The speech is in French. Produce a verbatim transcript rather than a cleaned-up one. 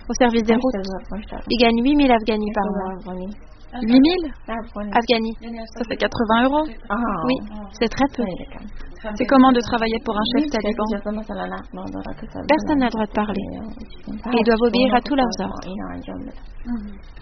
au service des routes. Ils gagnent huit mille afghanis par mois. huit mille Afghanis. Ça fait quatre-vingts euros. Oui, c'est très peu. C'est comment de travailler pour un chef taliban? Personne n'a le droit de parler. Et ils doivent obéir à tous leurs ordres.